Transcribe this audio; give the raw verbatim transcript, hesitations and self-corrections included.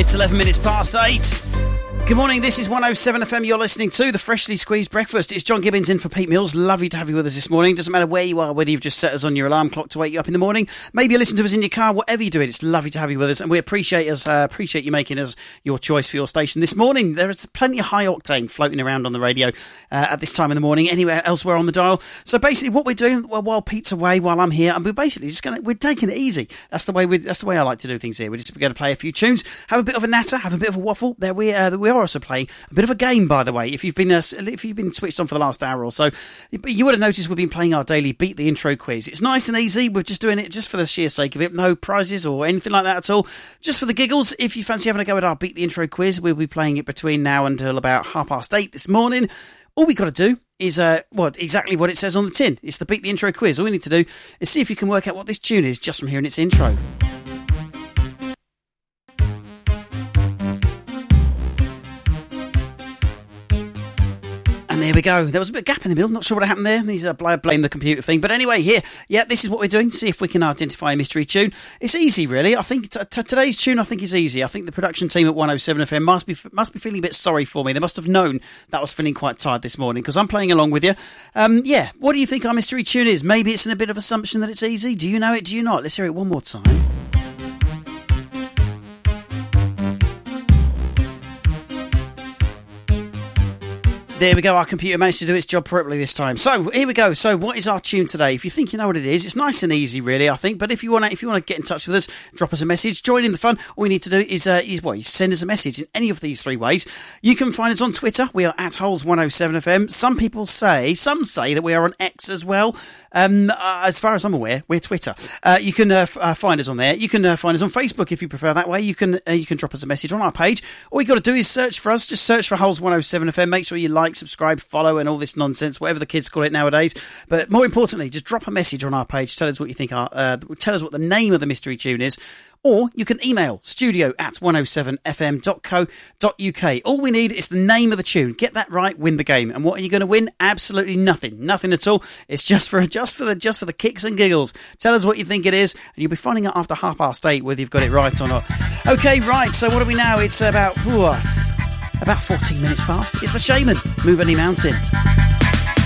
It's eleven minutes past eight. Good morning, this is one oh seven F M. You're listening to the Freshly Squeezed Breakfast. It's John Gibbons in for Pete Mills. Lovely to have you with us this morning. Doesn't matter where you are, whether you've just set us on your alarm clock to wake you up in the morning, maybe you listen to us in your car, whatever you're doing, it's lovely to have you with us, and we appreciate us, uh, appreciate you making us your choice for your station this morning. There is plenty of high octane floating around on the radio uh, at this time in the morning, anywhere elsewhere on the dial. So basically what we're doing, well, while Pete's away, while I'm here, and we're basically just going to, we're taking it easy. That's the way we that's the way I like to do things here. We're just going to play a few tunes, have a bit of a natter, have a bit of a waffle. There we, uh, we are also playing a bit of a game, by the way. If you've been uh, if you've been switched on for the last hour or so, you would have noticed we've been playing our daily Beat the Intro quiz. It's nice and easy. We're just doing it just for the sheer sake of it. No prizes or anything like that at all. Just for the giggles. If you fancy having a go at our Beat the Intro quiz, we'll be playing it between now until about half past eight this morning. All we got to do is uh, what exactly what it says on the tin. It's the Beat the Intro quiz. All we need to do is see if you can work out what this tune is just from hearing its intro. And there we go. There was a bit of gap in the middle. Not sure what happened there. These are blame the computer thing. But anyway, here, yeah, this is what we're doing. See if we can identify a mystery tune. It's easy, really. I think t- t- today's tune, I think, is easy. I think the production team at one oh seven F M must be must be feeling a bit sorry for me. They must have known that I was feeling quite tired this morning because I'm playing along with you. Um, yeah, what do you think our mystery tune is? Maybe it's in a bit of assumption that it's easy. Do you know it? Do you not? Let's hear it one more time. There we go, our computer managed to do its job properly this time. So, here we go. So, what is our tune today? If you think you know what it is, it's nice and easy, really, I think. But if you want to if you want to get in touch with us, drop us a message, join in the fun. All you need to do is, uh, is well, you send us a message in any of these three ways. You can find us on Twitter. We are at Holes one oh seven F M. Some people say, some say that we are on X as well. Um, uh, as far as I'm aware, we're Twitter. Uh, you can uh, f- uh, find us on there. You can uh, find us on Facebook if you prefer that way. You can uh, you can drop us a message on our page. All you got to do is search for us. Just search for Holes one oh seven F M. Make sure you like, subscribe, follow, and all this nonsense, whatever the kids call it nowadays. But more importantly, just drop a message on our page. Tell us what you think. Our, uh, tell us what the name of the mystery tune is. Or you can email studio at one oh seven f m dot co dot u k. All we need is the name of the tune. Get that right, win the game. And what are you going to win? Absolutely nothing. Nothing at all. It's just for just for the just for the kicks and giggles. Tell us what you think it is, and you'll be finding out after half past eight whether you've got it right or not. Okay, right. So what are we now? It's about ooh, about fourteen minutes past. It's the Shaman. Move Any Mountain.